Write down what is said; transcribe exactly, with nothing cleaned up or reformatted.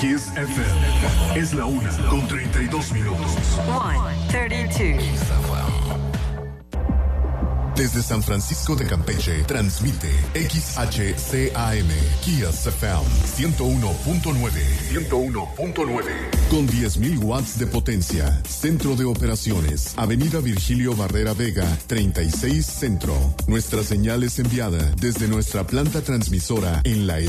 Kiss F M. Es la una con treinta y dos minutos. one thirty-two. Desde San Francisco de Campeche, transmite X H C A M, Kiss F M, ciento uno punto nueve. ciento uno punto nueve. Con diez mil watts de potencia. Centro de operaciones, Avenida Virgilio Barrera Vega, treinta y seis Centro. Nuestra señal es enviada desde nuestra planta transmisora en la